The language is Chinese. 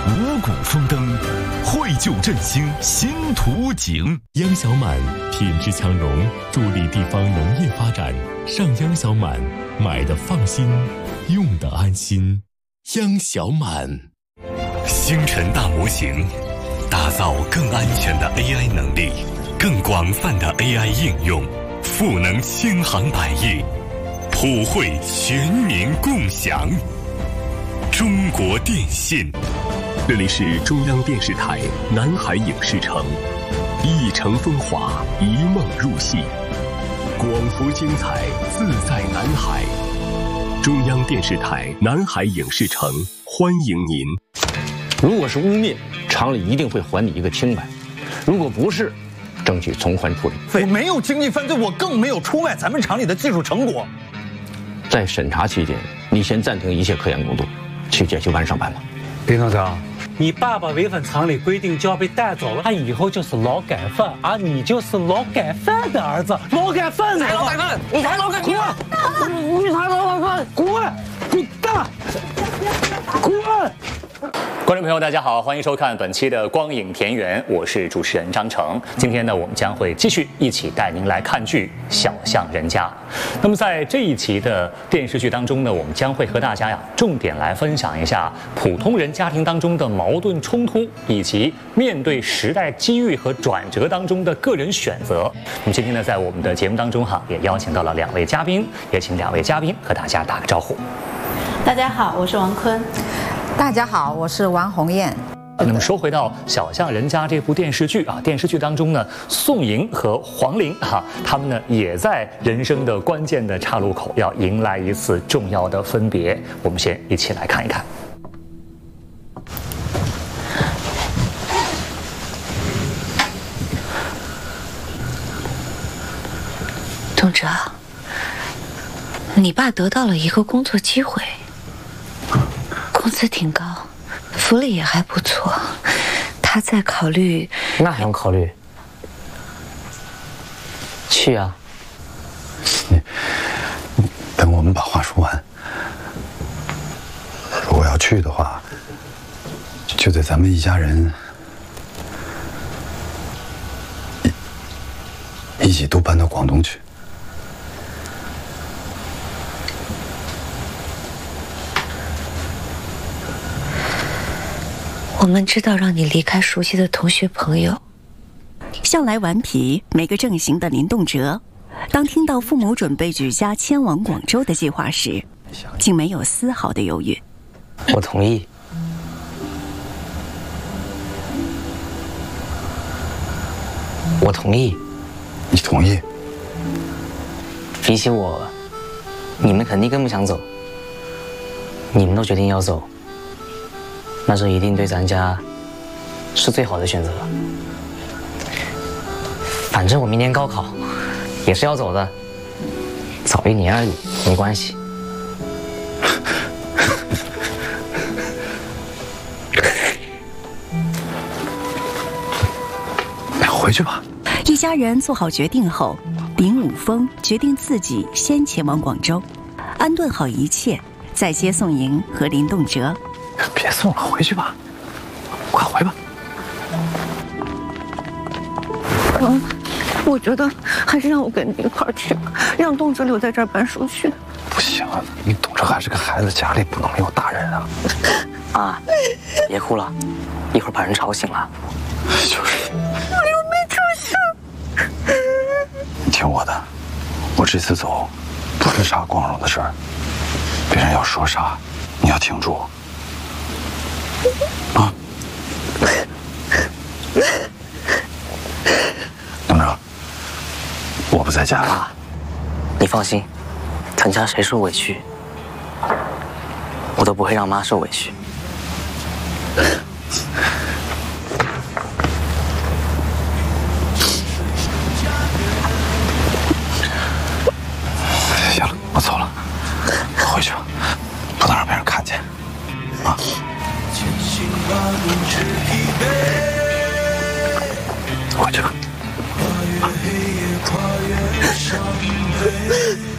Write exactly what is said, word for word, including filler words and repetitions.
五谷丰登，绘就振兴新图景。 央小满品质强融，助力地方农业发展。上央小满，买的放心，用的安心。央小满。 星辰大模型，打造更安全的 A I 能力，更广泛的 A I 应用，赋能千行百业，普惠全民共享。中国电信。 这里是中央电视台南海影视城，一城风华，一梦入戏，广福精彩，自在南海。中央电视台南海影视城欢迎您。 如果是污蔑，厂里一定会还你一个清白；如果不是，争取从宽处理。 我没有经济犯罪，我更没有出卖咱们厂里的技术成果。 在审查期间，你先暂停一切科研工作，去检修班上班吧。 林总长， 你爸爸违反厂里规定就要被带走了，他以后就是劳改犯，而你就是劳改犯的儿子。劳改犯才劳改犯，你才劳改犯，滚！你才劳改犯，滚！滚蛋！滚！ 观众朋友，大家好，欢迎收看本期的《光影田园》，我是主持人张成。今天呢，我们将会继续一起带您来看剧《小巷人家》。那么在这一期的电视剧当中呢，我们将会和大家呀重点来分享一下普通人家庭当中的矛盾冲突，以及面对时代机遇和转折当中的个人选择。那么今天呢，在我们的节目当中哈，也邀请到了两位嘉宾，也请两位嘉宾和大家打个招呼。 大家好，我是王坤。 大家好，我是王红艳。 那么说回到《小巷人家》这部电视剧啊，电视剧当中呢，宋莹和黄龄哈、啊，他们呢也在人生的关键的岔路口要迎来一次重要的分别。我们先一起来看一看。 董哲，你爸得到了一个工作机会。工资挺高，福利也还不错，他在考虑。 那还用考虑？去啊！ 你等我们把话说完。如果要去的话，就得咱们一家人一一起都搬到广东去。 我们知道让你离开熟悉的同学朋友。 向来顽皮没个正形的林动辄，当听到父母准备举家迁往广州的计划时，竟没有丝毫的犹豫。 我同意。我同意。 你同意？ 比起我，你们肯定更不想走。你们都决定要走，那这一定对咱家是最好的选择。反正我明年高考也是要走的，早一年而已，没关系。 回去吧。 一家人做好决定后，林武峰决定自己先前往广州，安顿好一切，再接宋莹和林动辄。 别送了，回去吧，快回吧。 嗯，我觉得还是让我跟你一块儿去，让动辄留在这儿办手续。 不行，你动辄还是个孩子，家里不能没有大人啊。 啊，别哭了，一会儿把人吵醒了。 就是。 我又没出事。 你听我的，我这次走不是啥光荣的事儿，别人要说啥，你要挺住。啊！董哲，我不在家了。 啊，你放心，咱家谁受委屈，我都不会让妈受委屈。 行了，我走了，回去吧，不能让别人看见。啊！回去吧。啊